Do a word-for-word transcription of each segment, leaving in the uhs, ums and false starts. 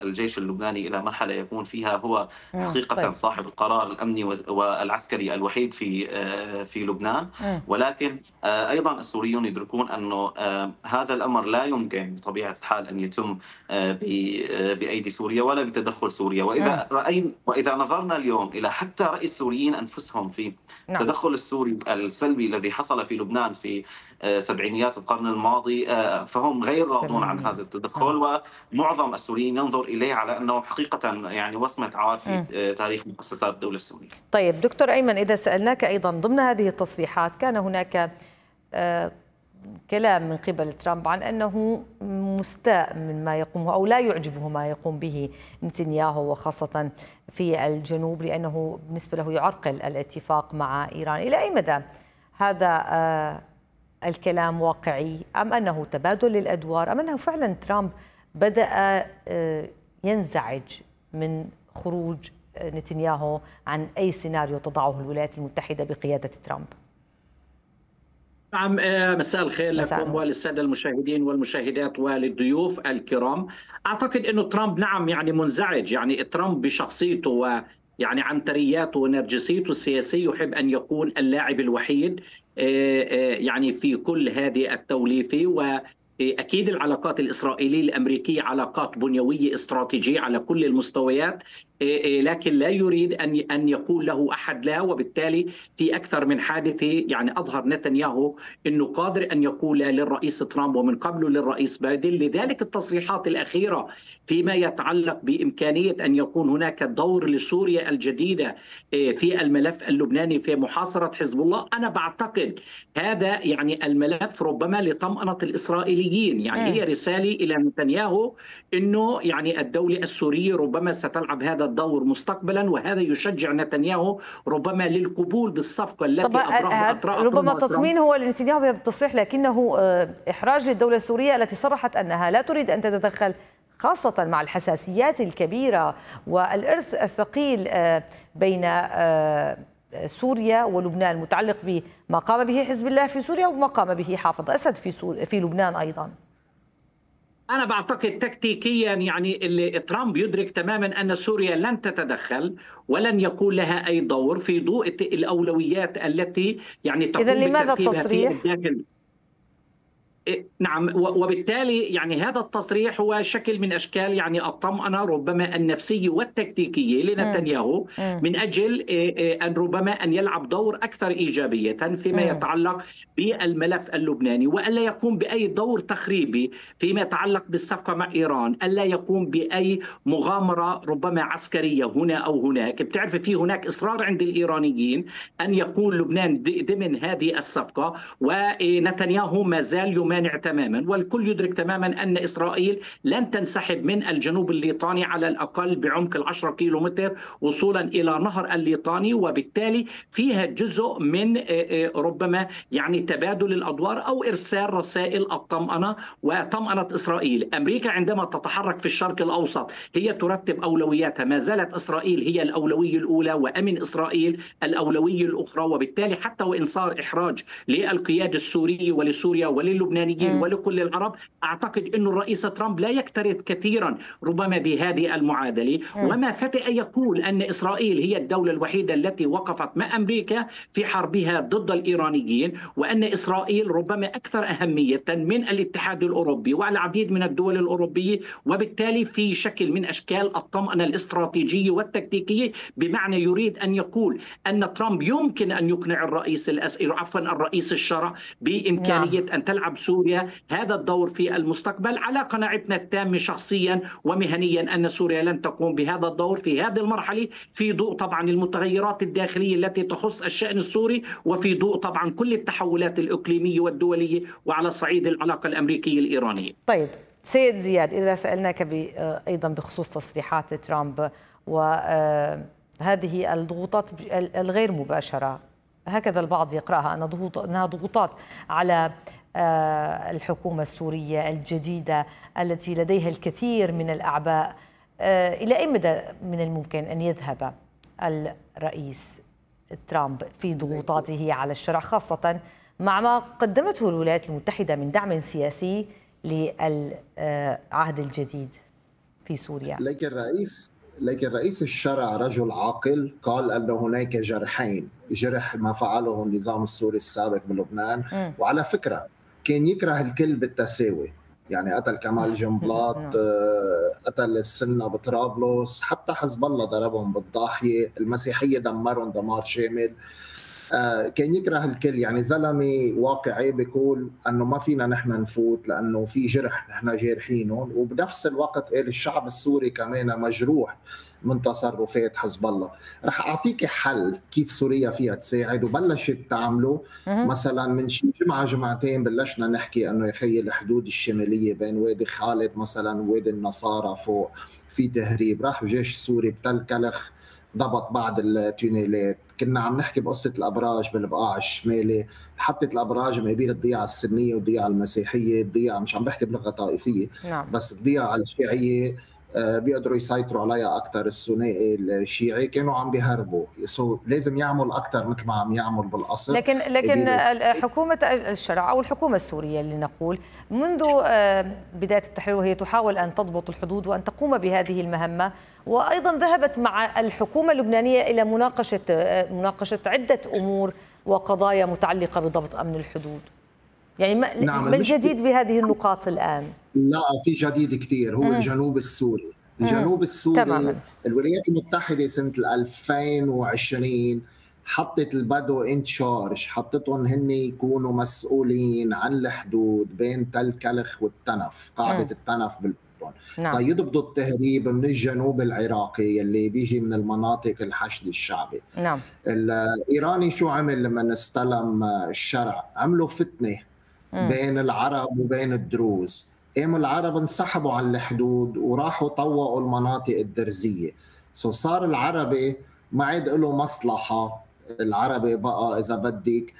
الجيش اللبناني إلى مرحلة يكون فيها هو إمم، حقيقة طيب. صاحب القرار الأمني وز والعسكري الوحيد في آآ في لبنان، إمم، ولكن آآ أيضًا السوريون يدركون أنه آآ هذا الأمر لا يمكن بطبيعة الحال أن يتم آآ ب آآ بأيدي سوريا ولا بتدخُّل سوريا، إمم، وإذا رأين وإذا نظرنا اليوم إلى حتى رأي السوريين أنفسهم في نعم، التدخُّل السوري السلبي الذي حصل في لبنان في آآ سبعينيات القرن الماضي، آآ فهم غير راضون عن هذا ثمانينات نعم، التدخُّل، ومعظم السوريين ينظر إليه على أنه حقيقة يعني وصمة عار في إمم. آآ تاريخ مؤسسات الدولة السورية. طيب دكتور أيمن، إذا سألناك أيضًا ضمن هذه التصريحات كان هناك آآ كلام من قبل ترامب عن أنه مستاء مما يقوم أو لا يعجبه ما يقوم به نتنياهو وخاصة في الجنوب، لأنه بالنسبة له يعرقل الاتفاق مع إيران. إلى أي مدى هذا آه، الكلام واقعي، أم أنه تبادل للأدوار، أم أنه فعلا ترامب بدأ آه، ينزعج من خروج نتنياهو عن أي سيناريو تضعه الولايات المتحدة بقيادة ترامب؟ نعم، آه، مساء الخير مساء لكم النور. وللسادة المشاهدين والمشاهدات وللضيوف الكرام. أعتقد أنه ترامب نعم يعني منزعج، يعني ترامب بشخصيته ويعني عنترياته ونرجسيته السياسية يحب أن يكون اللاعب الوحيد آه، آه، يعني في كل هذه التوليفة. و أكيد العلاقات الإسرائيلية الأمريكية علاقات بنيوية استراتيجية على كل المستويات، لكن لا يريد أن أن يقول له أحد لا، وبالتالي في أكثر من حادثة يعني أظهر نتنياهو أنه قادر أن يقول لا للرئيس ترامب ومن قبله للرئيس بايدن. لذلك التصريحات الأخيرة فيما يتعلق بإمكانية أن يكون هناك دور لسوريا الجديدة في الملف اللبناني في محاصرة حزب الله، أنا بعتقد هذا يعني الملف ربما لطمأنة الإسرائيليين، يعني مم. هي رسالة إلى نتنياهو أنه يعني الدولة السورية ربما ستلعب هذا الدور مستقبلا، وهذا يشجع نتنياهو ربما للقبول بالصفقة التي طبعا أطرحها ربما ترامب. تطمين هو لنتنياهو بهذا التصريح، لكنه آه، إحراج للدولة السورية التي صرحت أنها لا تريد أن تتدخل، خاصة مع الحساسيات الكبيرة والإرث الثقيل آه، بين آه، سوريا ولبنان المتعلق بما قام به حزب الله في سوريا وما قام به حافظ أسد في سوريا في لبنان أيضا. أنا بعتقد تكتيكيا يعني اللي ترامب يدرك تماما أن سوريا لن تتدخل ولن يكون لها أي دور في ضوء الأولويات التي يعني إذا تقوم لماذا بترتيبها في التصريح؟ الداخل. نعم، وبالتالي يعني هذا التصريح هو شكل من اشكال يعني الطمأنه ربما النفسيه والتكتيكيه مم. لنتنياهو، مم. من اجل ان ربما ان يلعب دور اكثر ايجابيه فيما مم. يتعلق بالملف اللبناني، والا يقوم باي دور تخريبي فيما يتعلق بالصفقه مع ايران، الا يقوم باي مغامره ربما عسكريه هنا او هناك. بتعرف في هناك اصرار عند الايرانيين ان يكون لبنان ضمن هذه الصفقه، ونتنياهو ما زال يمارس مانع تماما، والكل يدرك تماما أن إسرائيل لن تنسحب من الجنوب الليطاني على الأقل بعمق العشرة كيلومتر وصولا إلى نهر الليطاني، وبالتالي فيها جزء من ربما يعني تبادل الأدوار أو إرسال رسائل الطمأنة وطمأنة إسرائيل. أمريكا عندما تتحرك في الشرق الأوسط هي ترتب أولوياتها، ما زالت إسرائيل هي الأولوية الأولى وأمن إسرائيل الأولوية الأخرى، وبالتالي حتى وإن صار إحراج للقيادة السورية ولسوريا وللبنانيين مم. ولكل العرب، أعتقد أن الرئيس ترامب لا يكترث كثيرا ربما بهذه المعادلة. مم. وما فتئ يقول أن إسرائيل هي الدولة الوحيدة التي وقفت مع أمريكا في حربها ضد الإيرانيين، وأن إسرائيل ربما أكثر أهمية من الاتحاد الأوروبي والعديد من الدول الأوروبية، وبالتالي في شكل من أشكال الطمأنة الاستراتيجية والتكتيكية، بمعنى يريد أن يقول أن ترامب يمكن أن يقنع الرئيس الأسئل عفوا الرئيس الشرع نعم. بإمكانية أن تلعب سوريا هذا الدور في المستقبل، على قناعتنا التامة شخصيا ومهنيا أن سوريا لن تقوم بهذا الدور في هذه المرحلة، في ضوء طبعا المتغيرات الداخلية التي تخص الشأن السوري، وفي ضوء طبعا كل التحولات الإقليمية والدولية، وعلى صعيد العلاقة الأمريكية الإيرانية. طيب سيد زياد، إذا سألناك أيضا بخصوص تصريحات ترامب وهذه الضغوطات الغير مباشرة، هكذا البعض يقرأها أن ضغوط أنها ضغوطات على الحكومة السورية الجديدة التي لديها الكثير من الأعباء، إلى أي مدى من الممكن أن يذهب الرئيس ترامب في ضغوطاته على الشرع، خاصة مع ما قدمته الولايات المتحدة من دعم سياسي للعهد الجديد في سوريا. لكن الرئيس لكن رئيس الشرع رجل عاقل، قال أن هناك جرحين، جرح ما فعله النظام السوري السابق بلبنان، م. وعلى فكرة كان يكره الكل بالتساوي، يعني قتل كمال جنبلاط، قتل السنة بطرابلس، حتى حزب الله ضربهم بالضاحية، المسيحية دمرهم دمار شامل، كان يكره الكل. يعني زلمه واقعي بيقول انه ما فينا نحن نفوت لانه في جرح نحن جارحينهم، وبنفس الوقت قال الشعب السوري كمان مجروح من تصرفات حزب الله. رح اعطيك حل كيف سوريا فيها تساعد وبلشت تعمله. مثلا من شي جمعه جمعتين بلشنا نحكي انه يا خي الحدود الشماليه بين وادي خالد مثلا ووادي النصارى فوق في تهريب، راح الجيش السوري بتل كلخ ضبط بعض التونيلات. كنا عم نحكي بقصة الأبراج بالبقاع الشمالي، حطت الأبراج ما بين الضيعة السنية والضيعة المسيحية، الضيعة مش عم بحكي بلغة طائفية، نعم. بس الضيعة الشيعية بيقدروا يسيطروا عليها أكثر، الثنائي الشيعي كانوا عم بيهربوا، سو لازم يعمل أكثر مثل ما عم يعمل بالأصل. لكن لكن حكومة الشرع أو الحكومة السورية اللي نقول منذ بداية التحرير وهي تحاول أن تضبط الحدود وأن تقوم بهذه المهمة، وأيضا ذهبت مع الحكومة اللبنانية إلى مناقشة مناقشة عدة أمور وقضايا متعلقة بضبط أمن الحدود. يعني ما نعم الجديد بهذه النقاط الآن؟ لا في جديد كثير، هو مم. الجنوب السوري. الجنوب مم. السوري تماما. الولايات المتحدة سنة ألفين وعشرين حطت البدو ان تشارج، حطتهم هن يكونوا مسؤولين عن الحدود بين تل كلخ والتنف، قاعدة مم. التنف بال نعم. طيب يضبطوا التهريب من الجنوب العراقي اللي بيجي من المناطق الحشد الشعبي. نعم. الإيراني شو عمل لما استلم الشرع؟ عملوا فتنة مم. بين العرب وبين الدروز، قاموا العرب انسحبوا عن الحدود وراحوا طوقوا المناطق الدرزية، سو صار العربي ما عاد له مصلحة، العربي بقى إذا بدك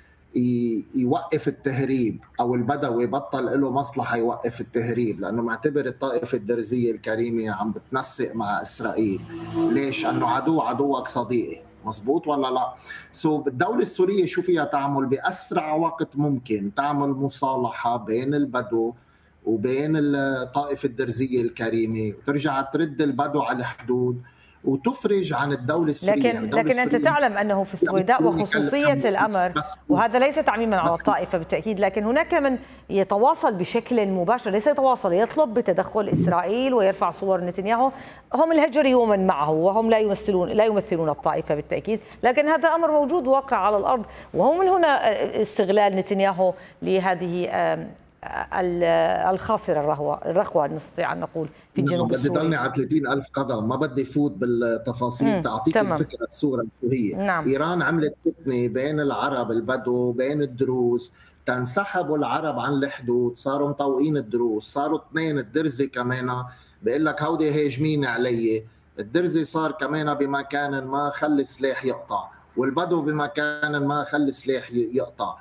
يوقف التهريب، او البدوي بطل له مصلحه يوقف التهريب، لانه معتبر الطائفه الدرزيه الكريمه عم بتنسق مع اسرائيل. ليش؟ انه عدو عدوك صديقي، مزبوط ولا لا؟ سو الدوله السوريه شو فيها تعمل؟ باسرع وقت ممكن تعمل مصالحه بين البدو وبين الطائفه الدرزيه الكريمه، وترجع ترد البدو على الحدود وتفرج عن الدولة السورية. لكن يعني الدولة لكن السورية أنت تعلم أنه في السويداء وخصوصية الأمر، وهذا ليس تعميما على الطائفة بالتأكيد، لكن هناك من يتواصل بشكل مباشر، ليس يتواصل، يطلب بتدخل إسرائيل ويرفع صور نتنياهو، هم الهجري ومن معه، وهم لا يمثلون لا يمثلون الطائفة بالتأكيد، لكن هذا أمر موجود واقع على الأرض، وهو من هنا استغلال نتنياهو لهذه الخاصرة الرخوة الرخوة نستطيع أن نقول في الجنوب السوري. بدي ضلني على ثلاثين ألف قدم، ما بدي فوت بالتفاصيل، تعطيك الفكرة الصورة شو هي. نعم. إيران عملت فتنة بين العرب البدو بين الدروز، تنسحبوا العرب عن الحدود، صاروا مطوقين الدروز، صاروا اثنين الدرزي كمان بيقول لك هودي هاجمين علي، الدرزي صار كمان بمكان ما خلي السلاح يقطع، والبدو بمكان ما خلي السلاح يقطع،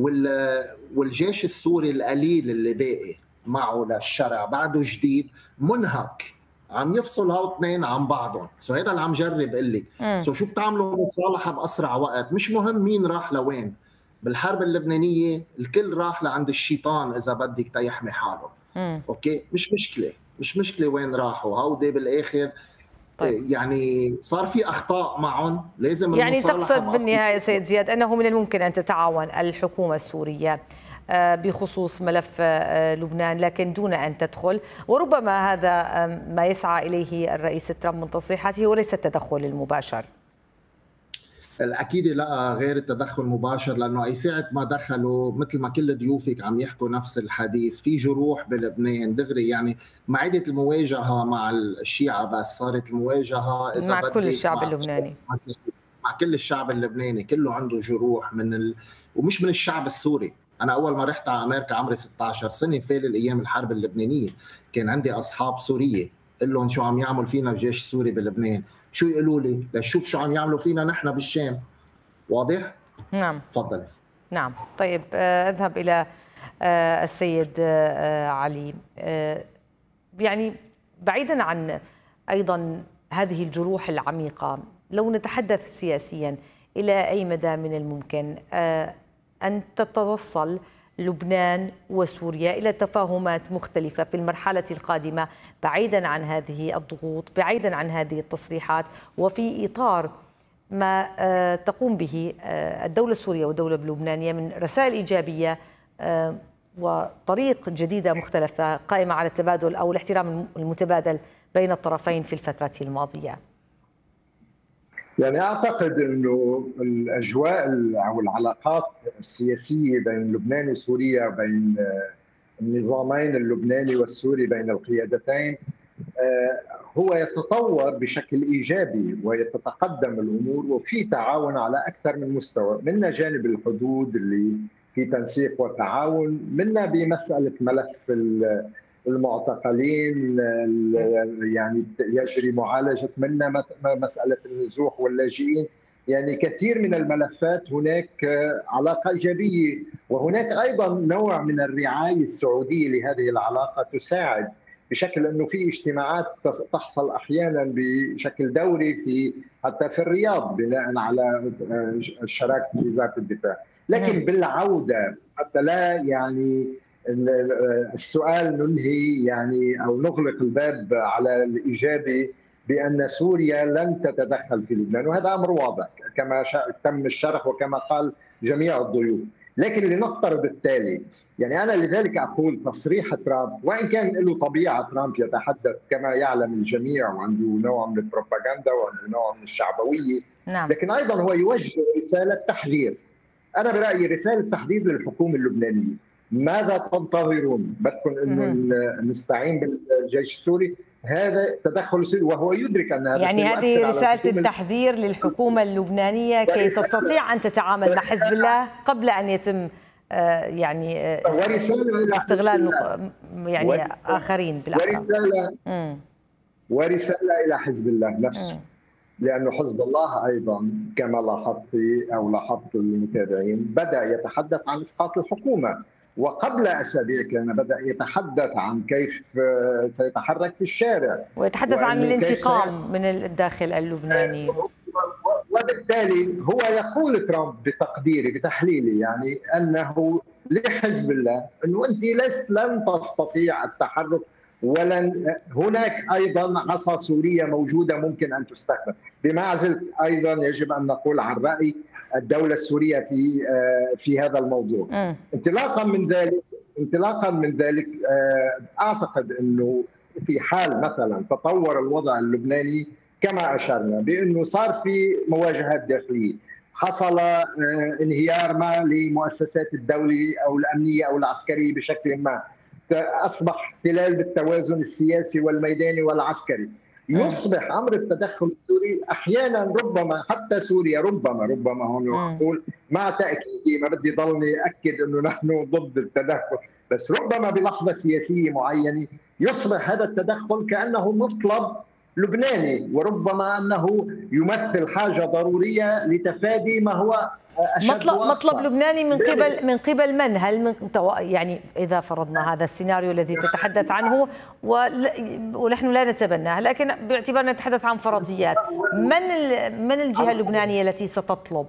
والجيش السوري القليل اللي باقي معه للشرع بعده جديد منهك، عم يفصل هاو اثنين عن بعضهم. سو هذا اللي عم جرب اقول لك. سو شو بتعملوا مصالحه باسرع وقت، مش مهم مين راح لوين. بالحرب اللبنانيه الكل راح لعند الشيطان اذا بدك تيحمي حاله. مم. اوكي، مش مشكله مش مشكله وين راحوا، هودي بالاخر طيب. يعني صار في اخطاء معهم، لازم يعني تقصد بالنهايه سيد زياد انه من الممكن ان تتعاون الحكومه السوريه بخصوص ملف لبنان لكن دون ان تدخل، وربما هذا ما يسعى اليه الرئيس ترامب من تصريحاته وليس التدخل المباشر. اكيد لا، غير التدخل المباشر، لانه اي ساعه ما دخلوا مثل ما كل ضيوفك عم يحكوا نفس الحديث، في جروح بلبنان دغري، يعني ما عادت المواجهه مع الشيعة بس، صارت المواجهه اذا مع كل الشعب اللبناني، مع كل الشعب اللبناني، كله عنده جروح من ال... ومش من الشعب السوري. انا اول ما رحت على امريكا عمري ستة عشر سنه، فال ايام الحرب اللبنانيه، كان عندي اصحاب سوريه، قل لهم شو عم يعمل فينا الجيش السوري بلبنان، شو يقولوا لي؟ لشوف شو عم يعملوا فينا نحن بالشام. واضح؟ نعم. تفضلي. نعم، طيب اذهب الى السيد علي. يعني بعيدا عن ايضا هذه الجروح العميقه، لو نتحدث سياسيا، الى اي مدى من الممكن ان تتوصل لبنان وسوريا إلى تفاهمات مختلفة في المرحلة القادمة، بعيدا عن هذه الضغوط، بعيدا عن هذه التصريحات، وفي إطار ما تقوم به الدولة السورية والدولة اللبنانية من رسائل إيجابية وطريق جديدة مختلفة قائمة على التبادل أو الاحترام المتبادل بين الطرفين في الفترة الماضية؟ يعني أعتقد أنه الأجواء أو العلاقات السياسية بين لبنان وسوريا، بين النظامين اللبناني والسوري، بين القيادتين، هو يتطور بشكل إيجابي ويتقدم الأمور، وفي تعاون على أكثر من مستوى، منا جانب الحدود اللي في تنسيق وتعاون، منا بمسألة ملف المعتقلين يعني يجري معالجة، منا مسألة النزوح واللاجئين. يعني كثير من الملفات هناك علاقة إيجابية، وهناك أيضا نوع من الرعاية السعودية لهذه العلاقة تساعد، بشكل أنه في اجتماعات تحصل أحيانا بشكل دوري في حتى في الرياض بناء على الشراكة في وزارة الدفاع. لكن بالعودة حتى لا يعني السؤال ننهي يعني أو نغلق الباب على الإيجابي بأن سوريا لن تتدخل في لبنان، وهذا أمر واضح كما تم الشرح وكما قال جميع الضيوف. لكن لنفترض التالي، يعني أنا لذلك أقول تصريح ترامب، وإن كان له طبيعة، ترامب يتحدث كما يعلم الجميع وعنده نوع من البروباغندا وعنده نوع من الشعبوية، نعم. لكن أيضا هو يوجه رسالة تحذير. أنا برأيي رسالة تحذير للحكومة اللبنانية. ماذا تنتظرون؟ بدكم انه نستعين بالجيش السوري؟ هذا تدخل سوري، وهو يدرك ان هذا يعني هذه رسالة التحذير للحكومة اللبنانية كي تستطيع ان تتعامل مع حزب الله قبل ان يتم يعني استغلال يعني ورسالة اخرين بالاحرى. ورسالة ورسالة الى حزب الله نفسه، لأنه حزب الله أيضا كما لاحظت أو لاحظت المتابعين بدأ يتحدث عن إسقاط الحكومة، وقبل أسابيع كان بدأ يتحدث عن كيف سيتحرك في الشارع ويتحدث عن الانتقام من الداخل اللبناني. وبالتالي هو يقول ترامب بتقديري بتحليلي يعني أنه لحزب الله أنه أنت لست لن تستطيع التحرك، ولن هناك ايضا عصا سوريه موجوده ممكن ان تستخدم. بمعزل ايضا يجب ان نقول عن راي الدوله السوريه في في هذا الموضوع. م. انطلاقا من ذلك انطلاقا من ذلك اعتقد انه في حال مثلا تطور الوضع اللبناني كما اشرنا بانه صار في مواجهات داخليه، حصل انهيار ما لمؤسسات الدوله او الامنيه او العسكريه بشكل ما، أصبح اختلال بالتوازن السياسي والميداني والعسكري، يصبح أمر التدخل السوري أحيانا ربما حتى سوريا ربما ربما هون أقول مع تأكيدي ما بدي ضلني أكد أنه نحن ضد التدخل، بس ربما بلحظة سياسية معينة يصبح هذا التدخل كأنه مطلب لبناني، وربما أنه يمثل حاجة ضرورية لتفادي ما هو مطلب مطلب لبناني من قبل من قبل من؟ هل من يعني اذا فرضنا هذا السيناريو الذي تتحدث عنه ونحن لا نتبناه، لكن باعتبارنا نتحدث عن فرضيات، من من الجهه اللبنانيه التي ستطلب؟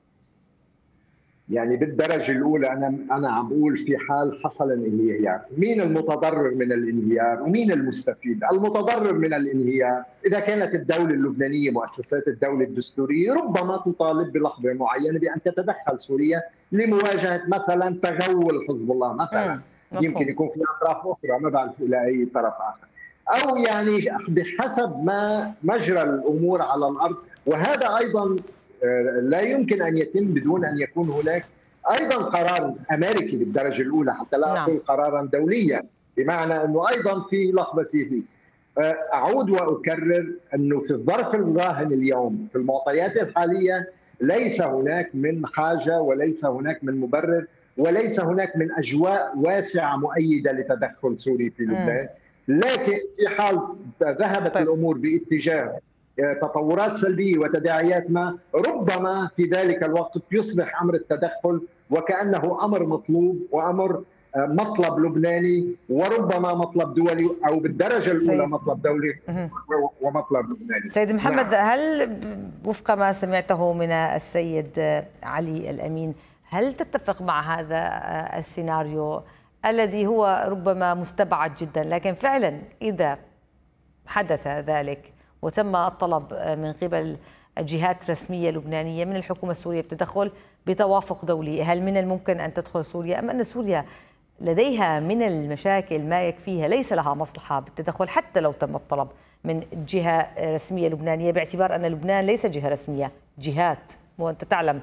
يعني بالدرجه الاولى انا انا عم بقول في حال حصل الانهيار، مين المتضرر من الانهيار ومين المستفيد؟ المتضرر من الانهيار اذا كانت الدوله اللبنانيه مؤسسات الدوله الدستوريه ربما تطالب بلحظه معينه بان تتدخل سوريا لمواجهه مثلا تغول حزب الله مثلا، يمكن يكون في اطراف اخرى ما بعرف الى اي طرف اخر، او يعني بحسب ما مجرى الامور على الارض، وهذا ايضا لا يمكن أن يتم بدون أن يكون هناك أيضا قرار أمريكي بالدرجة الأولى، حتى لا أقول قرارا دوليا، بمعنى أنه أيضا في لحظة سياسية. أعود وأكرر أنه في الظرف الراهن اليوم في المعطيات الحالية ليس هناك من حاجة وليس هناك من مبرر وليس هناك من أجواء واسعة مؤيدة لتدخل سوري في لبنان، لكن في حال ذهبت طيب. الأمور باتجاه تطورات سلبية وتداعيات ما، ربما في ذلك الوقت يصبح أمر التدخل وكأنه أمر مطلوب وأمر مطلب لبناني وربما مطلب دولي أو بالدرجة الأولى مطلب دولي ومطلب لبناني. سيد محمد، نعم. هل وفق ما سمعته من السيد علي الأمين هل تتفق مع هذا السيناريو الذي هو ربما مستبعد جدا، لكن فعلا إذا حدث ذلك وتم الطلب من قبل جهات رسمية لبنانية من الحكومة السورية بالتدخل بتوافق دولي، هل من الممكن أن تدخل سوريا أم أن سوريا لديها من المشاكل ما يكفيها، ليس لها مصلحة بالتدخل حتى لو تم الطلب من جهة رسمية لبنانية، باعتبار أن لبنان ليس جهة رسمية، جهات، وأنت تعلم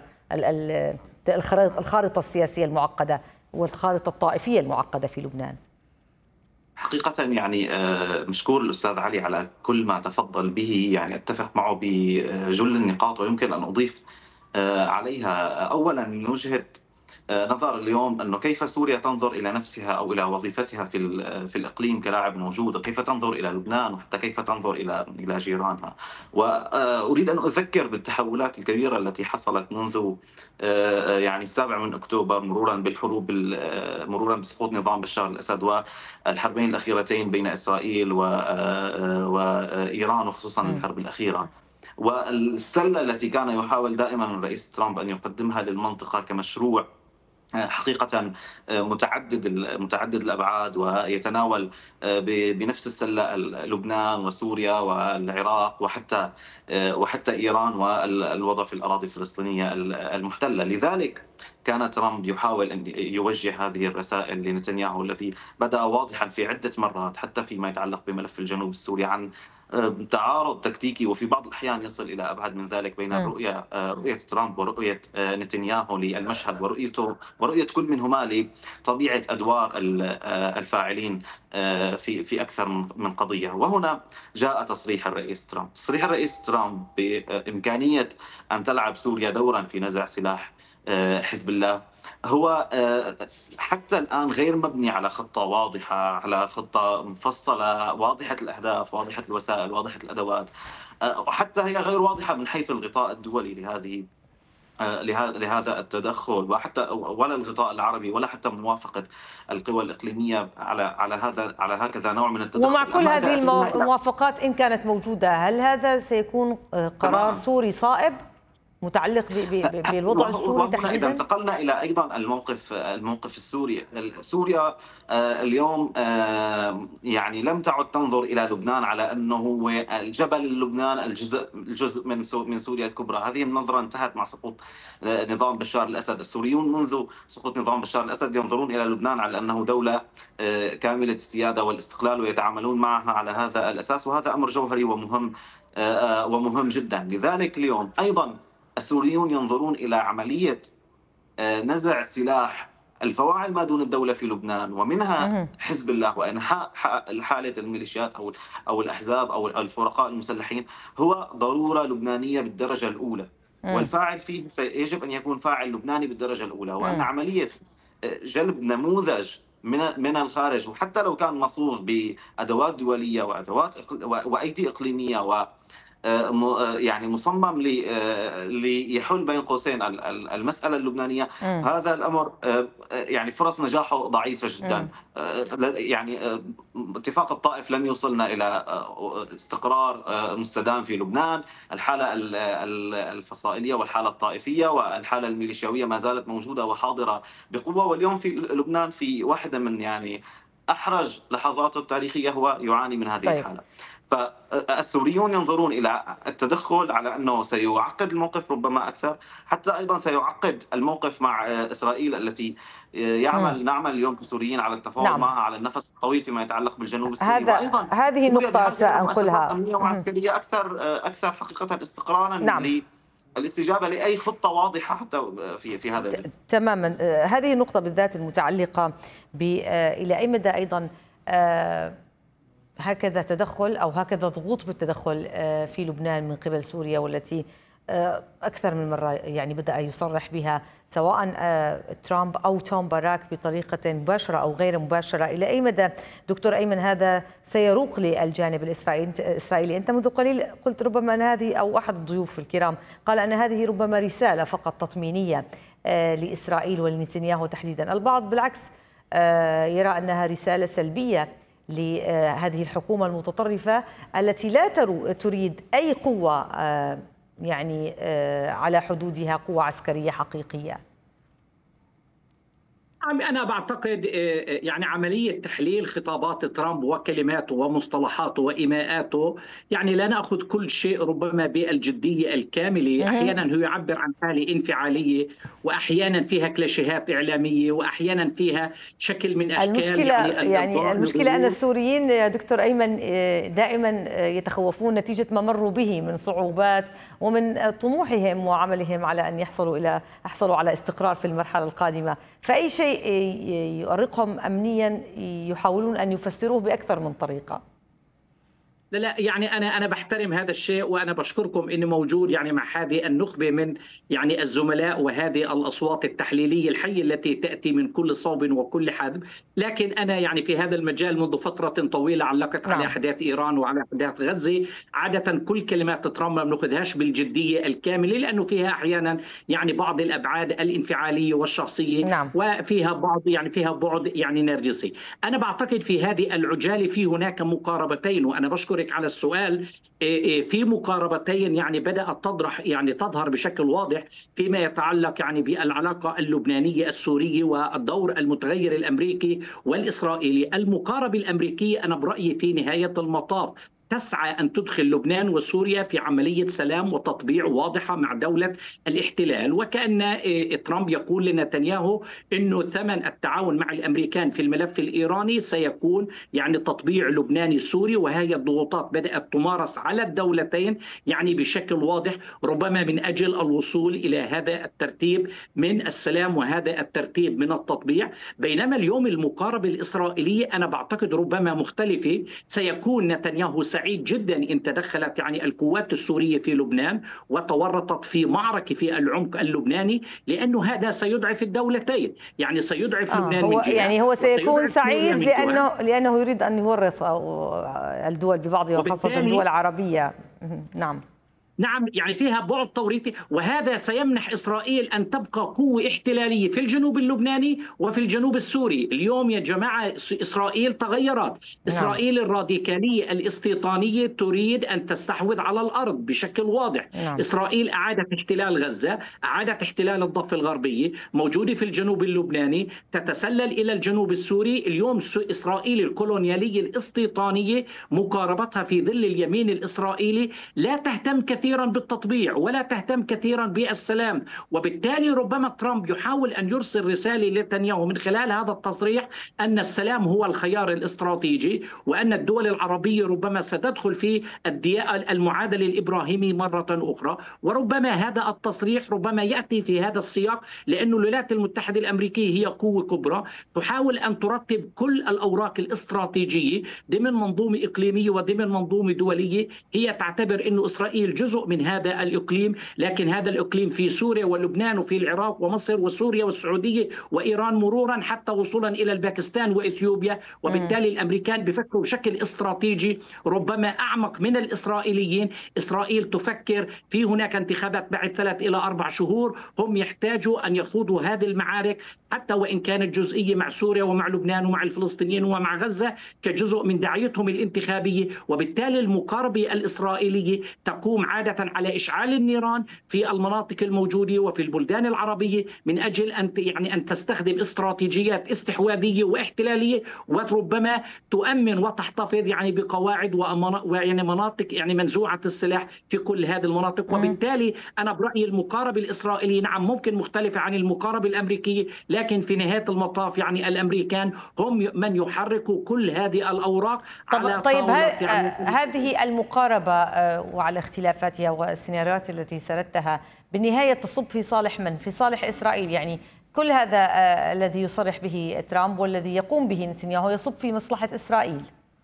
الخارطة السياسية المعقدة والخارطة الطائفية المعقدة في لبنان؟ حقيقة يعني مشكور الأستاذ علي على كل ما تفضل به، يعني أتفق معه بجل النقاط ويمكن أن أضيف عليها. أولا من وجهة نظر اليوم أنه كيف سوريا تنظر إلى نفسها أو إلى وظيفتها في في الإقليم كلاعب موجود، وكيف تنظر إلى لبنان وحتى كيف تنظر إلى إلى جيرانها. وأريد أن أذكر بالتحولات الكبيرة التي حصلت منذ يعني السابع من أكتوبر، مرورا بالحروب، مرورا بسقوط نظام بشار الأسد والحربين الأخيرتين بين إسرائيل وإيران، وخصوصا الحرب الأخيرة، والسلة التي كان يحاول دائما الرئيس ترامب أن يقدمها للمنطقة كمشروع حقيقة متعدد متعدد الأبعاد، ويتناول بنفس السلة لبنان وسوريا والعراق وحتى وحتى إيران والوضع في الأراضي الفلسطينية المحتلة. لذلك كان ترامب يحاول أن يوجه هذه الرسائل لنتنياهو الذي بدأ واضحا في عدة مرات حتى فيما يتعلق بملف الجنوب السوري عن تعارض تكتيكي، وفي بعض الأحيان يصل إلى أبعد من ذلك بين الرؤية رؤية ترامب ورؤية نتنياهو للمشهد، ورؤيته ورؤية كل منهما لطبيعة أدوار الفاعلين في في أكثر من قضية. وهنا جاء تصريح الرئيس ترامب. تصريح الرئيس ترامب بإمكانية أن تلعب سوريا دورا في نزع سلاح حزب الله هو حتى الآن غير مبني على خطة واضحة، على خطة مفصلة واضحة الأهداف، واضحة الوسائل، واضحة الأدوات، وحتى هي غير واضحة من حيث الغطاء الدولي لهذه لهذا التدخل، وحتى ولا الغطاء العربي ولا حتى موافقة القوى الإقليمية على على هذا على هكذا نوع من التدخل. ومع كل هذه الموافقات إن كانت موجودة، هل هذا سيكون قرار سوري صائب متعلق بالوضع السوري تحديدا؟ إذا انتقلنا إلى أيضا الموقف الموقف السوري، سوريا اليوم يعني لم تعد تنظر إلى لبنان على أنه هو الجبل لبنان الجزء الجزء من من سوريا الكبرى. هذه النظرة انتهت مع سقوط نظام بشار الأسد. السوريون منذ سقوط نظام بشار الأسد ينظرون إلى لبنان على أنه دولة كاملة السيادة والاستقلال، ويتعاملون معها على هذا الأساس، وهذا أمر جوهري ومهم ومهم جدا. لذلك اليوم أيضا السوريون ينظرون إلى عملية نزع سلاح الفواعل ما دون الدولة في لبنان، ومنها حزب الله، وإنهاء حالة الميليشيات أو أو الأحزاب أو الفرقاء المسلحين هو ضرورة لبنانية بالدرجة الأولى، والفاعل فيه يجب أن يكون فاعل لبناني بالدرجة الأولى، وأن عملية جلب نموذج من من الخارج، وحتى لو كان مصوغ بأدوات دولية وأدوات وأيدي إقليمية و يعني مصمم ليحل بين قوسين المسألة اللبنانية، م. هذا الأمر يعني فرص نجاحه ضعيفة جدا. م. يعني اتفاق الطائف لم يوصلنا إلى استقرار مستدام في لبنان. الحالة الفصائلية والحالة الطائفية والحالة الميليشياوية ما زالت موجودة وحاضرة بقوة، واليوم في لبنان في واحدة من يعني أحرج لحظاته التاريخية هو يعاني من هذه طيب. الحالة. فالسوريون ينظرون إلى التدخل على أنه سيعقد الموقف ربما أكثر، حتى أيضا سيعقد الموقف مع إسرائيل التي يعمل م. نعمل اليوم كسوريين على التفاوض نعم. معها على النفس الطويل فيما يتعلق بالجنوب السوري. هذا وأيضا هذه النقطة سأنقلها أمنية وعسكرية أكثر أكثر حقيقة استقرارا نعم. الاستجابة لأي خطة واضحة حتى في في هذا الجانب. تماما. هذه النقطة بالذات المتعلقة إلى أي مدى أيضا هكذا تدخل أو هكذا ضغوط بالتدخل في لبنان من قبل سوريا، والتي أكثر من مرة يعني بدأ يصرح بها سواء ترامب أو توم باراك بطريقة مباشرة أو غير مباشرة. إلى أي مدى دكتور أيمن هذا سيروق للجانب الإسرائيلي؟ أنت منذ قليل قلت ربما أن هذه، أو أحد الضيوف الكرام قال أن هذه ربما رسالة فقط تطمينية لإسرائيل ولنتنياهو تحديدا. البعض بالعكس يرى أنها رسالة سلبية لهذه الحكومة المتطرفة التي لا تريد أي قوة يعني على حدودها، قوة عسكرية حقيقية. أنا بعتقد يعني عملية تحليل خطابات ترامب وكلماته ومصطلحاته وإيماءاته، يعني لا نأخذ كل شيء ربما بالجدية الكاملة. أحيانا هو يعبر عن حالة انفعالية، وأحيانا فيها كليشيهات إعلامية، وأحيانا فيها شكل من أشكال المشكلة يعني, يعني المشكلة أن السوريين يا دكتور أيمن دائما يتخوفون نتيجة ما مروا به من صعوبات ومن طموحهم وعملهم على أن يحصلوا إلى يحصلوا على استقرار في المرحلة القادمة، فأي شيء يؤرقهم أمنيا يحاولون أن يفسروه بأكثر من طريقة. لا لا يعني انا انا بحترم هذا الشيء، وانا بشكركم اني موجود يعني مع هذه النخبه من يعني الزملاء وهذه الاصوات التحليليه الحيه التي تاتي من كل صوب وكل حدب. لكن انا يعني في هذا المجال منذ فتره طويله علقت نعم. على احداث ايران وعلى احداث غزه. عاده كل كلمات ترامب ما بناخذهاش بالجديه الكامله، لانه فيها احيانا يعني بعض الابعاد الانفعاليه والشخصيه. نعم. وفيها بعض يعني فيها بعد يعني نرجسي. انا بعتقد في هذه العجاله في هناك مقاربتين، وانا بشكر على السؤال. في مقاربتين يعني بدأت تطرح يعني تظهر بشكل واضح فيما يتعلق يعني بالعلاقة اللبنانية السورية والدور المتغير الأمريكي والإسرائيلي. المقاربة الأمريكية أنا برأيي في نهاية المطاف تسعى أن تدخل لبنان وسوريا في عملية سلام وتطبيع واضحة مع دولة الاحتلال، وكأن ترامب يقول لنتنياهو أنه ثمن التعاون مع الأمريكان في الملف الإيراني سيكون يعني تطبيع لبناني سوري. وهي الضغوطات بدأت تمارس على الدولتين يعني بشكل واضح، ربما من أجل الوصول إلى هذا الترتيب من السلام وهذا الترتيب من التطبيع. بينما اليوم المقاربة الإسرائيلية أنا بعتقد ربما مختلفة. سيكون نتنياهو سعيد جدا إن تدخلت يعني القوات السورية في لبنان وتورطت في معركة في العمق اللبناني، لأنه هذا سيضعف الدولتين، يعني سيضعف آه لبنان هو من جهة، يعني هو سيكون سعيد لأنه لأنه يريد أن يورط الدول ببعضها وخاصة الدول العربية. نعم نعم يعني فيها بعد توريطي، وهذا سيمنح إسرائيل أن تبقى قوة احتلالية في الجنوب اللبناني وفي الجنوب السوري. اليوم يا جماعة إسرائيل تغيرت. إسرائيل الراديكالية الاستيطانية تريد أن تستحوذ على الأرض بشكل واضح. نعم. إسرائيل أعادت احتلال غزة، أعادت احتلال الضفة الغربية، موجودة في الجنوب اللبناني، تتسلل إلى الجنوب السوري. اليوم إسرائيل الكولونيالية الاستيطانية مقاربتها في ظل اليمين الإسرائيلي لا تهتم كثيرا كثيرا بالتطبيع ولا تهتم كثيرا بالسلام. وبالتالي ربما ترامب يحاول أن يرسل رسالة لنتنياهو من خلال هذا التصريح أن السلام هو الخيار الاستراتيجي، وأن الدول العربية ربما ستدخل في المعادلة الإبراهيمي مرة أخرى. وربما هذا التصريح ربما يأتي في هذا السياق لأن الولايات المتحدة الأمريكية هي قوة كبرى تحاول أن ترتب كل الأوراق الاستراتيجية ضمن منظومة إقليمية وضمن منظومة دولية. هي تعتبر أن إسرائيل جزء من هذا الإقليم، لكن هذا الإقليم في سوريا ولبنان وفي العراق ومصر وسوريا والسعودية وإيران مرورا حتى وصولا إلى الباكستان وإثيوبيا. وبالتالي الأمريكان بفكروا بشكل استراتيجي ربما أعمق من الإسرائيليين. إسرائيل تفكر في هناك انتخابات بعد ثلاث إلى أربع شهور، هم يحتاجوا أن يخوضوا هذه المعارك حتى وإن كانت جزئية مع سوريا ومع لبنان ومع الفلسطينيين ومع غزة كجزء من دعايتهم الانتخابية. وبالتالي المقاربة الإسرائيلية تقوم عادة على إشعال النيران في المناطق الموجودة وفي البلدان العربية من أجل أن يعني أن تستخدم استراتيجيات استحواذية واحتلالية، وربما تؤمن وتحتفظ يعني بقواعد ويعني مناطق يعني منزوعة السلاح في كل هذه المناطق. وبالتالي أنا برأيي المقاربة الإسرائيلية نعم ممكن مختلفة عن المقاربة الأمريكية، لكن في نهاية المطاف يعني الأمريكان هم من يحركوا كل هذه الأوراق على طيب طاولة يعني هذه المقاربة وعلى اختلافاتها والسيناريوهات التي سردتها بالنهاية تصب في صالح من؟ في صالح إسرائيل. يعني كل هذا الذي يصرح به ترامب والذي يقوم به نتنياهو يصب في مصلحة إسرائيل.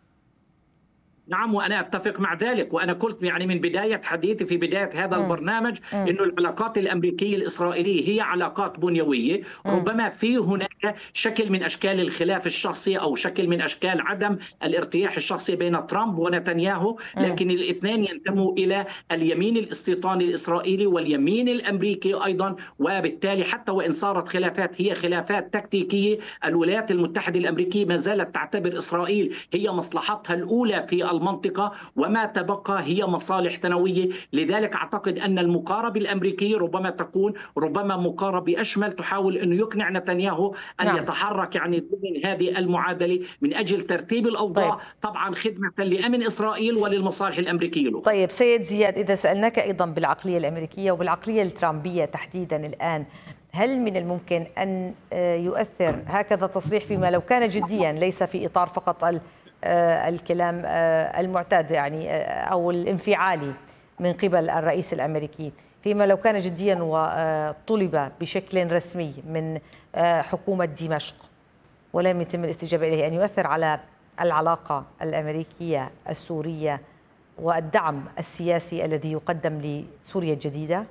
نعم وأنا أتفق مع ذلك، وأنا قلت يعني من بداية حديثي في بداية هذا م. البرنامج أنه العلاقات الأمريكية الإسرائيلية هي علاقات بنيوية. م. ربما في هناك شكل من أشكال الخلاف الشخصي أو شكل من أشكال عدم الارتياح الشخصي بين ترامب ونتنياهو، لكن الاثنين ينتموا إلى اليمين الاستيطاني الإسرائيلي واليمين الأمريكي أيضا. وبالتالي حتى وإن صارت خلافات هي خلافات تكتيكية. الولايات المتحدة الأمريكية ما زالت تعتبر إسرائيل هي مصلحتها الأولى في المنطقة، وما تبقى هي مصالح ثانوية. لذلك أعتقد أن المقاربة الأمريكية ربما تكون ربما مقاربة أشمل تحاول أن يقنع نتنياهو أن نعم. يتحرك يعني ضمن هذه المعادلة من أجل ترتيب الأوضاع. طيب. طبعا خدمة لأمن إسرائيل وللمصالح الأمريكية الأخرى. طيب سيد زياد، إذا سألناك أيضا بالعقلية الأمريكية وبالعقلية الترامبية تحديدا الآن، هل من الممكن أن يؤثر هكذا تصريح فيما لو كان جديا ليس في إطار فقط الكلام المعتاد يعني أو الانفعالي من قبل الرئيس الأمريكي، فيما لو كان جديا وطلب بشكل رسمي من حكومة دمشق ولم يتم الاستجابة إليه، أن يؤثر على العلاقة الأمريكية السورية والدعم السياسي الذي يقدم لسوريا الجديدة؟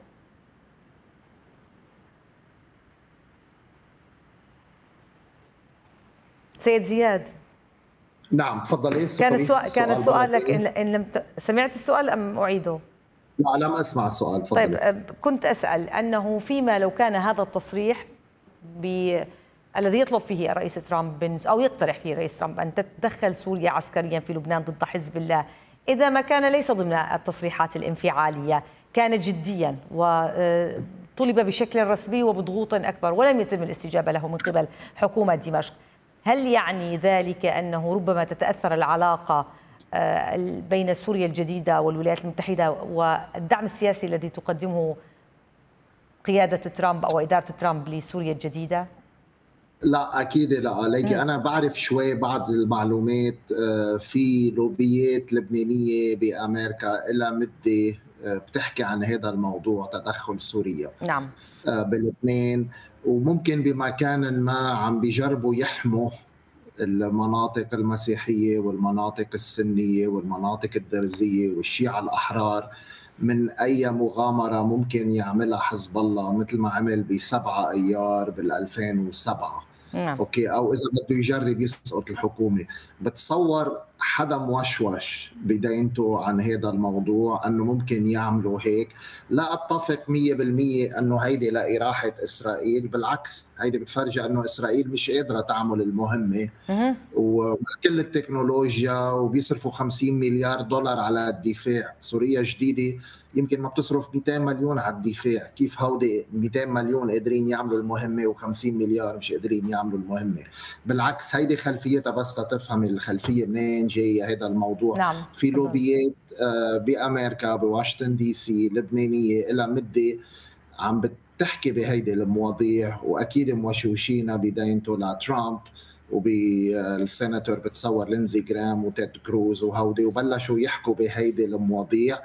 سيد زياد. نعم تفضلي. كان السؤال كان السؤال لك إن, إن لم ت... سمعت السؤال أم أعيده؟ لا لم أسمع السؤال. تفضلي. طيب كنت أسأل أنه فيما لو كان هذا التصريح ب... الذي يطلب فيه الرئيس ترامب أو يقترح فيه الرئيس ترامب أن تتدخل سوريا عسكريا في لبنان ضد حزب الله، إذا ما كان ليس ضمن التصريحات الانفعالية، كان جديا وطلب بشكل رسمي وبضغوط أكبر ولم يتم الاستجابة له من قبل حكومة دمشق، هل يعني ذلك أنه ربما تتأثر العلاقة بين سوريا الجديدة والولايات المتحدة والدعم السياسي الذي تقدمه قيادة ترامب أو إدارة ترامب لسوريا الجديدة؟ لا أكيد لا، ليكي أنا بعرف شوي بعض المعلومات. في لوبيات لبنانية بأمريكا إلى مدة بتحكي عن هذا الموضوع، تدخل سوريا نعم بلبنان، وممكن بمكان ما عم بيجربوا يحموا المناطق المسيحية والمناطق السنية والمناطق الدرزية والشيعة الأحرار من أي مغامرة ممكن يعملها حزب الله، مثل ما عمل بسبعة أيار بالألفين وسبعة. نعم. أوكي، أو إذا بده يجرب يسقط الحكومة. بتصور حدا موشوش بدينته عن هذا الموضوع أنه ممكن يعملوا هيك. لا أتفق مية بالمية أنه هيدي لإراحة إسرائيل، بالعكس هيدي بتفرجي أنه إسرائيل مش قادرة تعمل المهمة وكل التكنولوجيا، وبيصرفوا خمسين مليار دولار على الدفاع. سوريا جديدة يمكن ما بتصرف مئتين مليون على الدفاع، كيف هودي مئتين مليون قادرين يعملوا المهمة وخمسين مليار مش قادرين يعملوا المهمة؟ بالعكس هيدي خلفيتها بس تفهم الخلفية منين جاي هذا الموضوع. نعم. في لوبيات بأمريكا بواشنطن دي سي لبنانية إلى مدة عم بتحكي بهيدي المواضيع، وأكيد موشوشينا بدينته لترامب وبالسيناتور بتصور لينزي جرام وتيد كروز وهودي، وبلشوا يحكوا بهيدي المواضيع.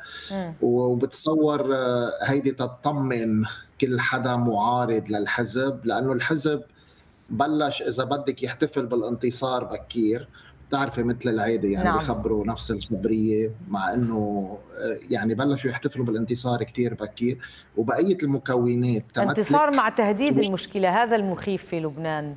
وبتصور هيدي تطمن كل حدا معارض للحزب، لأنه الحزب بلش إذا بدك يحتفل بالانتصار بكير، بتعرفي مثل العادة يعني. نعم. بيخبروا نفس الخبرية، مع أنه يعني بلشوا يحتفلوا بالانتصار كتير بكير، وبقية المكونات انتصار مع تهديد المشكلة. هذا المخيف في لبنان.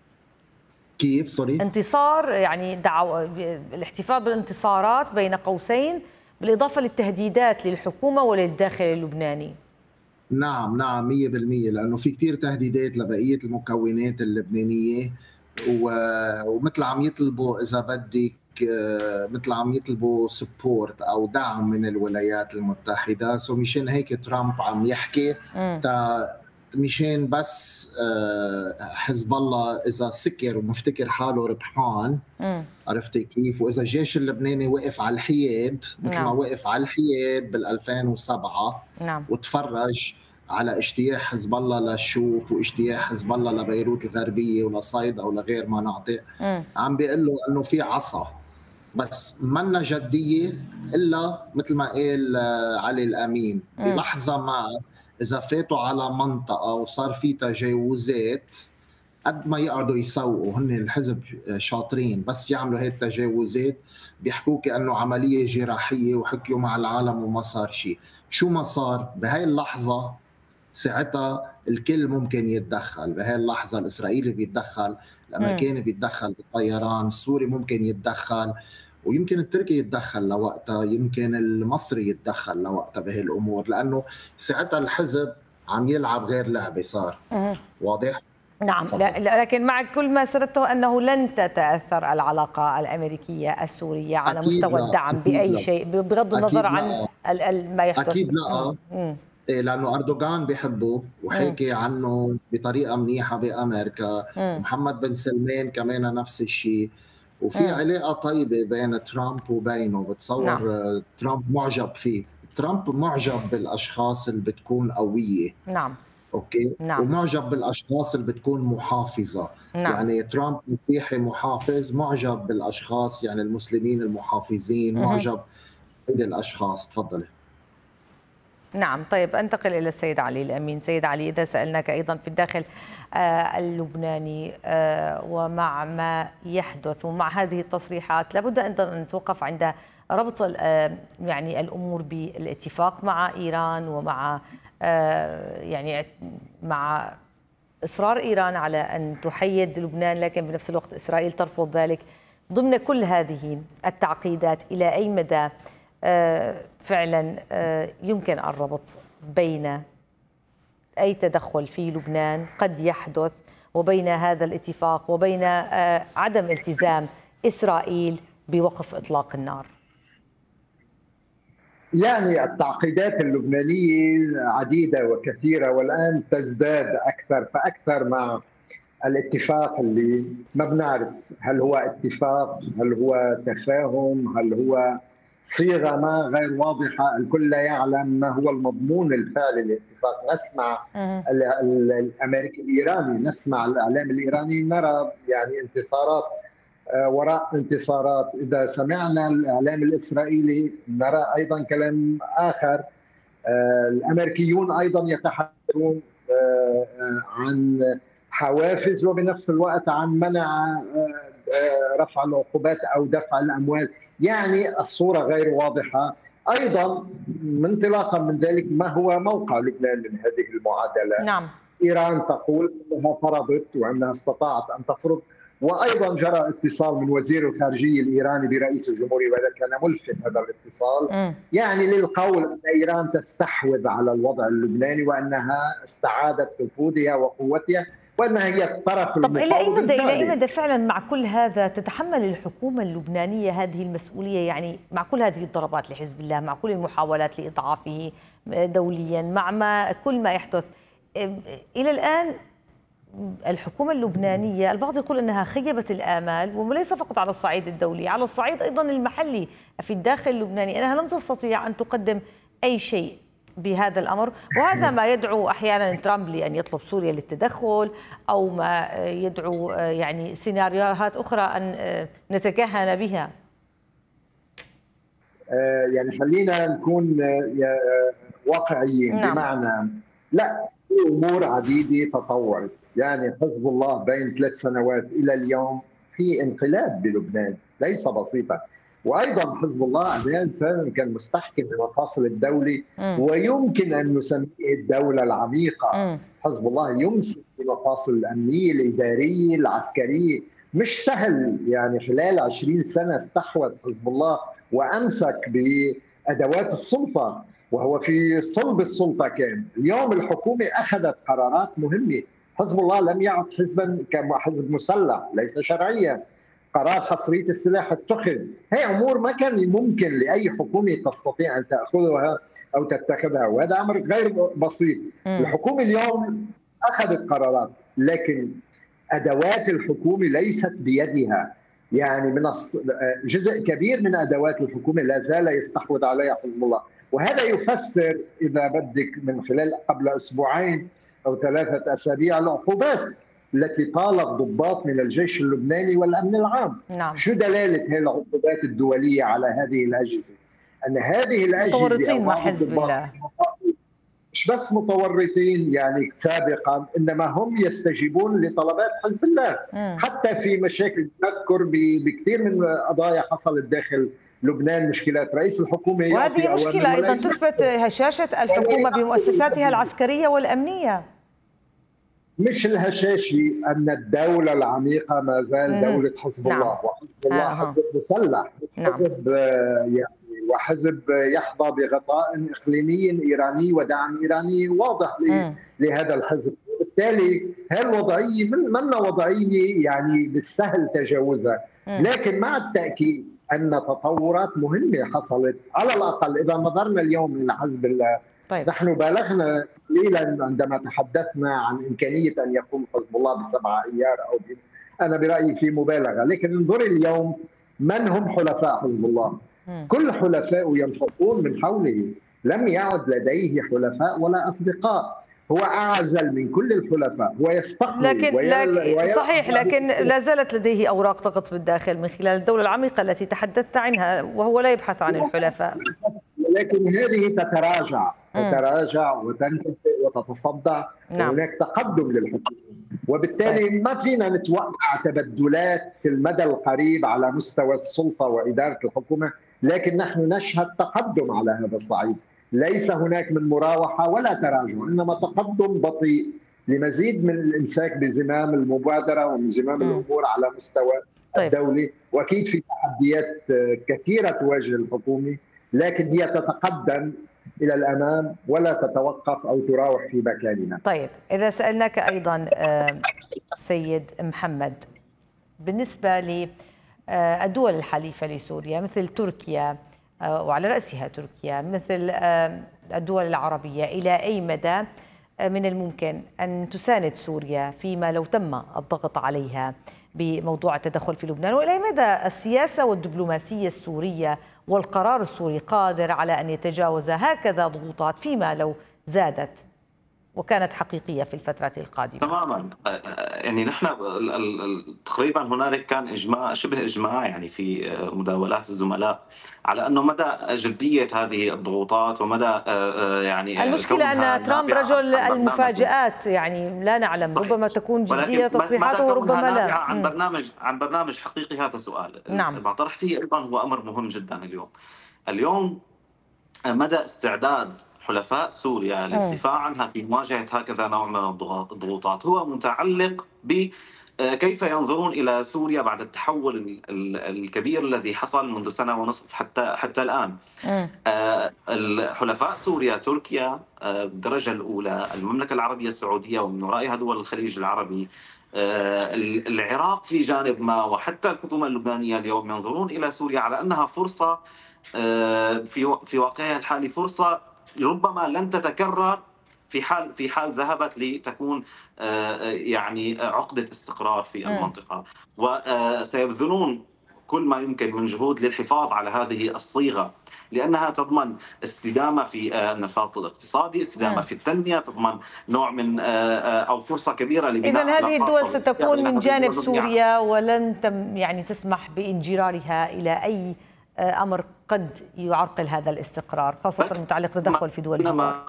كيف سوري؟ انتصار يعني دعوة الاحتفال بالانتصارات بين قوسين، بالإضافة للتهديدات للحكومة وللداخل اللبناني. نعم نعم مية بالمية، لأنه في كتير تهديدات لبقية المكونات اللبنانية، ومثل عم يطلبوا إذا بدك مثل عم يطلبوا سبورت أو دعم من الولايات المتحدة. سو مشان هيك ترامب عم يحكي تا مشان بس حزب الله إذا سكر ومفتكر حاله ربحان، عرفتي كيف؟ وإذا الجيش اللبناني وقف على الحياد مثل ما وقف على الحياد بالألفين وسبعة نعم. وتفرج على اجتياح حزب الله للشوف واجتياح حزب الله لبيروت الغربية ولصيدا ولغير مناطق، عم بيقول له أنه في عصا بس منا جدية إلا مثل ما قال علي الأمين. بلحظة ما إذا فاتوا على منطقة وصار في تجاوزات، قد ما يقعدوا يسوقوا هن الحزب شاطرين، بس يعملوا هي التجاوزات بيحكوا كأنه عملية جراحية وحكيوا مع العالم وما صار شيء. شو ما صار بهاي اللحظة ساعتها الكل ممكن يتدخل. بهاي اللحظة الإسرائيلي بيتدخل، الأمريكاني بيتدخل بالطيران، السوري ممكن يتدخل، ويمكن التركي يتدخل لوقتها، يمكن المصري يتدخل لوقتها بهي الأمور، لأنه ساعتها الحزب عم يلعب غير لعبة صار. واضح؟ نعم. لا لكن مع كل ما سردته أنه لن تتأثر العلاقة الأمريكية السورية على مستوى الدعم بأي شيء، بغض النظر عن ما يحدث. أكيد لا. إيه، لانه اردوغان بيحبه وحكي عنه بطريقه منيحه بامريكا. مم. محمد بن سلمان كمان نفس الشيء، وفي مم. علاقه طيبه بين ترامب وبينه. بتصور نعم. آه، ترامب معجب فيه. ترامب معجب بالاشخاص اللي بتكون قويه، نعم. اوكي، نعم. ومعجب بالاشخاص اللي بتكون محافظه. نعم. يعني ترامب مسيحي محافظ، معجب بالاشخاص يعني المسلمين المحافظين، مهم. معجب بالاشخاص. تفضلي. نعم. طيب أنتقل إلى السيد علي الأمين. سيد علي، إذا سألناك أيضا في الداخل آه اللبناني آه ومع ما يحدث ومع هذه التصريحات، لابد أن نتوقف عند ربط آه يعني الأمور بالاتفاق مع إيران ومع آه يعني مع إصرار إيران على أن تحيد لبنان، لكن بنفس الوقت إسرائيل ترفض ذلك. ضمن كل هذه التعقيدات، إلى أي مدى فعلا يمكن الربط بين أي تدخل في لبنان قد يحدث وبين هذا الاتفاق وبين عدم التزام إسرائيل بوقف إطلاق النار؟ يعني التعقيدات اللبنانية عديدة وكثيرة، والآن تزداد أكثر فأكثر مع الاتفاق اللي ما بنعرف هل هو اتفاق، هل هو تفاهم، هل هو صيغه ما غير واضحه. الكل لا يعلم ما هو المضمون الفعلي للاتفاق. نسمع الامريكي الايراني، نسمع الاعلام الايراني، نرى يعني انتصارات وراء انتصارات. اذا سمعنا الاعلام الاسرائيلي نرى ايضا كلام اخر. الامريكيون ايضا يتحدثون عن حوافز وبنفس الوقت عن منع رفع العقوبات او دفع الاموال. يعني الصورة غير واضحة. أيضا انطلاقا من ذلك، ما هو موقع لبنان من هذه المعادلة؟ نعم. إيران تقول أنها فرضت وأنها استطاعت أن تفرض، وأيضا جرى اتصال من وزير الخارجية الإيراني برئيس الجمهورية، وهذا كان ملفت هذا الاتصال. م. يعني للقول أن إيران تستحوذ على الوضع اللبناني وأنها استعادت نفوذها وقوتها وأنها هي الطرف المفاوض. طب إلى أي مدى إلى أي مدى فعلا مع كل هذا تتحمل الحكومة اللبنانية هذه المسؤولية؟ يعني مع كل هذه الضربات لحزب الله، مع كل المحاولات لإضعافه دوليا، مع ما كل ما يحدث إلى الآن، الحكومة اللبنانية البعض يقول أنها خيبت الآمال، وليس فقط على الصعيد الدولي، على الصعيد أيضا المحلي في الداخل اللبناني، أنها لم تستطيع أن تقدم أي شيء بهذا الأمر. وهذا ما يدعو أحيانا ترامب لأن يطلب سوريا للتدخل، أو ما يدعو يعني سيناريوهات أخرى أن نتكهن بها. يعني خلينا نكون واقعيين. نعم. بمعنى لا، في أمور عديدة تطورت. يعني حزب الله بين ثلاث سنوات إلى اليوم في انقلاب بلبنان ليس بسيطا، وايضا حزب الله احيانا كان مستحكم بمفاصل الدوله ويمكن ان نسميه الدوله العميقه. م. حزب الله يمسك بمفاصل الامنيه الاداريه العسكريه، مش سهل. يعني خلال عشرين سنه استحوذ حزب الله وامسك بادوات السلطه وهو في صلب السلطه. كان اليوم الحكومه اخذت قرارات مهمه. حزب الله لم يعد حزبا كحزب مسلح، ليس شرعيا. قرار حصرية السلاح اتخذ. هي أمور ما كان ممكن لأي حكومة تستطيع أن تأخذها أو تتخذها، وهذا أمر غير بسيط. م. الحكومة اليوم أخذت قرارات، لكن أدوات الحكومة ليست بيدها. يعني من جزء كبير من أدوات الحكومة لا زال يستحوذ عليها حزب الله، وهذا يفسر إذا بدك من خلال قبل أسبوعين أو ثلاثة أسابيع العقوبات التي طالت ضباط من الجيش اللبناني والأمن العام. نعم. شو دلالة هذه العقوبات الدولية على هذه الأجهزة؟ أن هذه الأجهزة متورطين مع حزب الله، مش بس متورطين يعني سابقا، إنما هم يستجيبون لطلبات حزب الله. م. حتى في مشاكل نذكر بكثير من قضايا حصلت داخل لبنان، مشكلات رئيس الحكومة، وهذه مشكلة أيضا تثبت هشاشة الحكومة بمؤسساتها العسكرية والأمنية. مش الهشاشي أن الدولة العميقة ما زال دولة حزب نعم. الله، وحزب الله آه. حزب مسلح، حزب نعم. يعني وحزب يحظى بغطاء إقليمي إيراني ودعم إيراني واضح م. لهذا الحزب. بالتالي هالوضعية من وضعية يعني بالسهل تجاوزها، لكن مع التأكيد أن تطورات مهمة حصلت. على الأقل إذا نظرنا اليوم إلى حزب طيب. نحن بالغنا قليلا عندما تحدثنا عن إمكانية أن يقوم حزب الله بسبعة أيار أو ب... أنا برأيي في مبالغة، لكن انظري اليوم من هم حلفاء حزب الله. م. كل حلفاء ينفقون من حوله، لم يعد لديه حلفاء ولا أصدقاء، هو أعزل من كل الحلفاء، هو يستقبل لكن, لكن صحيح، لكن لا زالت لديه أوراق ضغط بالداخل من خلال الدولة العميقة التي تحدثت عنها، وهو لا يبحث عن الحلفاء. لكن هذه تتراجع تتراجع وتنتفئ وتتصدع. نعم. وهناك تقدم للحكومة، وبالتالي طيب. ما فينا نتوقع تبدلات في المدى القريب على مستوى السلطة وإدارة الحكومة، لكن نحن نشهد تقدم على هذا الصعيد. ليس هناك من مراوحة ولا تراجع، إنما تقدم بطيء لمزيد من الإمساك بزمام المبادرة ومن زمام الأمور على مستوى طيب. الدولي. وأكيد في تحديات كثيرة تواجه الحكومة، لكن هي تتقدم إلى الأمام ولا تتوقف أو تراوح في مكانها. طيب، إذا سألناك أيضا سيد محمد، بالنسبة للدول الحليفة لسوريا مثل تركيا وعلى رأسها تركيا، مثل الدول العربية، إلى أي مدى من الممكن أن تساند سوريا فيما لو تم الضغط عليها بموضوع التدخل في لبنان، وإلى أي مدى السياسة والدبلوماسية السورية والقرار السوري قادر على أن يتجاوز هكذا ضغوطات فيما لو زادت وكانت حقيقية في الفترة القادمة؟ تماما. يعني نحن تقريبا هنالك كان إجماع، شبه إجماع يعني في مداولات الزملاء على أنه مدى جدية هذه الضغوطات ومدى يعني المشكلة أن ترامب رجل المفاجآت، يعني لا نعلم، صحيح. ربما تكون جدية تصريحاته وربما لا. عن برنامج عن برنامج حقيقي، هذا سؤال. نعم. ما طرحته أيضا هو أمر مهم جدا اليوم. اليوم مدى استعداد حلفاء سوريا للدفاع عنها في مواجهة هكذا نوع من الضغوطات هو متعلق بكيف ينظرون إلى سوريا بعد التحول الكبير الذي حصل منذ سنة ونصف حتى حتى الآن. الحلفاء سوريا، تركيا بالدرجة الأولى، المملكة العربية السعودية ومن ورائها دول الخليج العربي، العراق في جانب ما، وحتى الحكومة اللبنانية اليوم ينظرون إلى سوريا على أنها فرصة في في واقعها الحالي، فرصة ربما لن تتكرر في حال في حال ذهبت لتكون يعني عقدة استقرار في المنطقة، وسيبذلون كل ما يمكن من جهود للحفاظ على هذه الصيغة، لأنها تضمن استدامة في النشاط الاقتصادي، استدامة في التنمية، تضمن نوع من أو فرصة كبيرة لبناء. إذن هذه الدول ستكون من جانب سوريا ولن تم يعني تسمح بانجرارها إلى أي أمر قد يعرقل هذا الاستقرار، خاصة المتعلق بالتدخل في دول الجوار.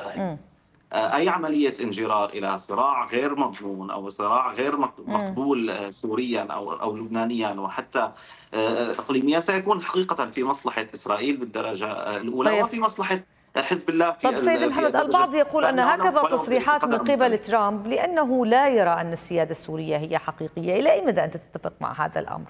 أي عملية انجرار إلى صراع غير مضمون أو صراع غير مقبول سوريا أو أو لبنانيا وحتى إقليميا سيكون حقيقة في مصلحة إسرائيل بالدرجة الأولى. طيب. وفي مصلحة حزب الله في. طيب سيد محمد، البعض يقول أن هكذا تصريحات من قبل ترامب لأنه لا يرى أن السيادة السورية هي حقيقية. إلى أي مدى أنت تتفق مع هذا الأمر؟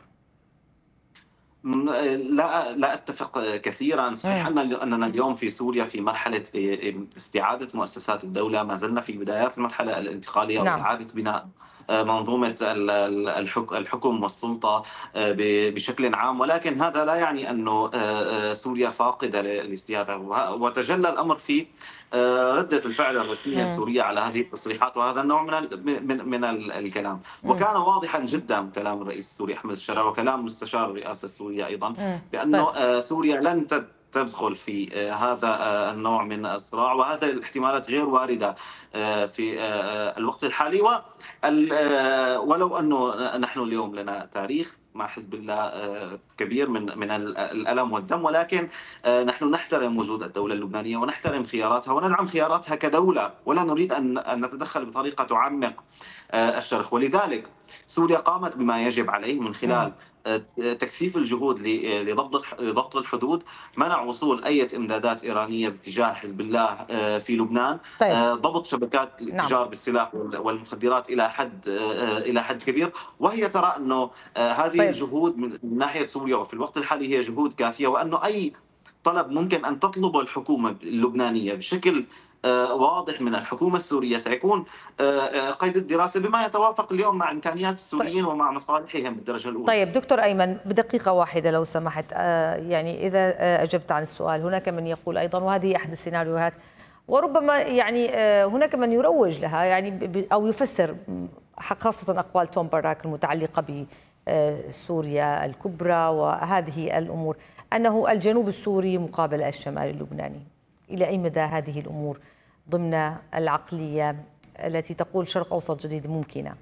لا لا اتفق كثيرا. صحيح اننا اليوم في سوريا في مرحله استعاده مؤسسات الدوله، ما زلنا في بدايات المرحله الانتقاليه. نعم. واعاده بناء منظومه الحكم والسلطه بشكل عام، ولكن هذا لا يعني انه سوريا فاقده للسياده، وتجلى الامر في ردة الفعل الرسمية السورية على هذه التصريحات وهذا النوع من من من الكلام. وكان واضحا جدا كلام الرئيس السوري أحمد الشرع وكلام مستشار الرئاسة السورية أيضا بأنه سوريا لن تدخل في هذا النوع من الصراع، وهذا الاحتمالات غير واردة في الوقت الحالي. ولو أنه نحن اليوم لنا تاريخ مع حزب الله كبير من من الألم والدم، ولكن نحن نحترم وجود الدولة اللبنانية ونحترم خياراتها وندعم خياراتها كدولة، ولا نريد أن نتدخل بطريقة تعمق الشرخ. ولذلك سوريا قامت بما يجب عليه من خلال تكثيف الجهود لضبط لضبط الحدود، منع وصول أي إمدادات إيرانية باتجاه حزب الله في لبنان. طيب. ضبط شبكات الاتجار بالسلاح والمخدرات إلى حد إلى حد كبير، وهي ترى أنه هذه طيب. الجهود من ناحية سوريا وفي الوقت الحالي هي جهود كافية، وأنه أي طلب ممكن أن تطلبه الحكومة اللبنانية بشكل واضح من الحكومة السورية سيكون قيد الدراسة بما يتوافق اليوم مع إمكانيات السوريين. طيب. ومع مصالحهم بالدرجة الأولى. طيب دكتور أيمن، بدقيقة واحدة لو سمحت، يعني إذا أجبت عن السؤال، هناك من يقول أيضا، وهذه أحد السيناريوهات وربما يعني هناك من يروج لها يعني أو يفسر خاصة أقوال توم باراك المتعلقة بسوريا الكبرى وهذه الأمور أنه الجنوب السوري مقابل الشمال اللبناني. إلى أي مدى هذه الأمور ضمن العقلية التي تقول شرق أوسط جديد ممكنة؟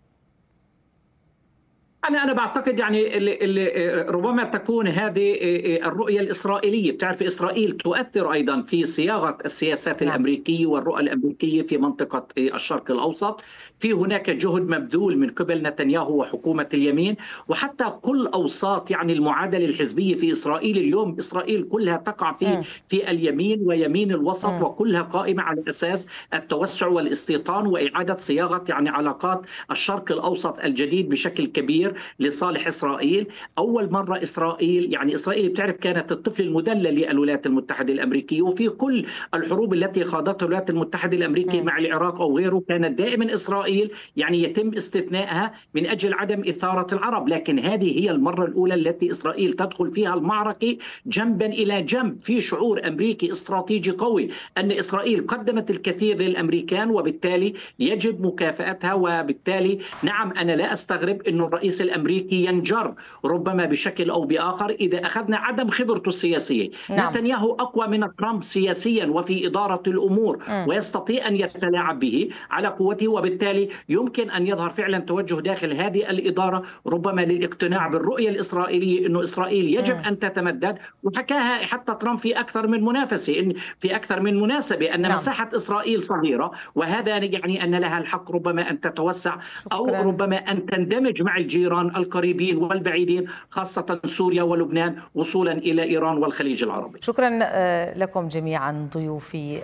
أنا أنا بعتقد يعني اللي اللي ربما تكون هذه الرؤية الإسرائيلية. بتعرف إسرائيل تؤثر أيضا في صياغة السياسات نعم. الأمريكية والرؤى الأمريكية في منطقة الشرق الأوسط. في هناك جهد مبذول من قبل نتنياهو وحكومة اليمين، وحتى كل أوساط يعني المعادلة الحزبية في إسرائيل اليوم، إسرائيل كلها تقع في م. في اليمين ويمين الوسط م. وكلها قائمة على أساس التوسع والاستيطان وإعادة صياغة يعني علاقات الشرق الأوسط الجديد بشكل كبير لصالح إسرائيل. أول مرة إسرائيل يعني إسرائيل بتعرف كانت الطفل المدلل للولايات المتحدة الأمريكية، وفي كل الحروب التي خاضتها الولايات المتحدة الأمريكية مع العراق أو غيره كانت دائما إسرائيل يعني يتم استثنائها من أجل عدم إثارة العرب. لكن هذه هي المرة الأولى التي إسرائيل تدخل فيها المعركة جنبا إلى جنب. في شعور أمريكي استراتيجي قوي أن إسرائيل قدمت الكثير للأمريكان وبالتالي يجب مكافأتها. وبالتالي نعم أنا لا أستغرب أن الرئيس الأمريكي ينجر ربما بشكل أو بآخر إذا أخذنا عدم خبرته السياسية. نعم. نتنياهو أقوى من ترامب سياسيا وفي إدارة الأمور م. ويستطيع أن يتلاعب به على قوته، وبالتالي يمكن أن يظهر فعلا توجه داخل هذه الإدارة ربما للاقتناع بالرؤية الإسرائيلية أنه إسرائيل يجب م. أن تتمدد. وحكاها حتى ترامب في أكثر من منافسة إن في أكثر من مناسبة أن نعم. مساحة إسرائيل صغيرة، وهذا يعني أن لها الحق ربما أن تتوسع أو شكرا. ربما أن تندمج مع الجيران القريبين والبعيدين خاصة سوريا ولبنان وصولا إلى إيران والخليج العربي. شكرا لكم جميعا ضيوفي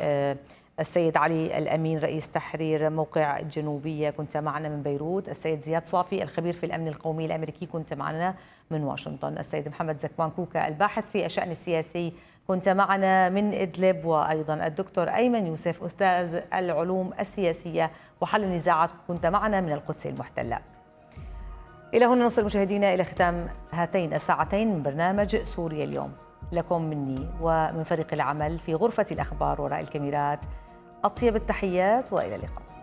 السيد علي الأمين رئيس تحرير موقع الجنوبية كنت معنا من بيروت، السيد زياد صافي الخبير في الأمن القومي الأمريكي كنت معنا من واشنطن، السيد محمد زكوان كوكا الباحث في الشأن السياسي كنت معنا من إدلب، وأيضا الدكتور أيمن يوسف أستاذ العلوم السياسية وحل النزاعات كنت معنا من القدس المحتلة. إلى هنا نصل مشاهدينا إلى ختام هاتين الساعتين من برنامج سوريا اليوم. لكم مني ومن فريق العمل في غرفة الأخبار وراء الكاميرات أطيب التحيات وإلى اللقاء.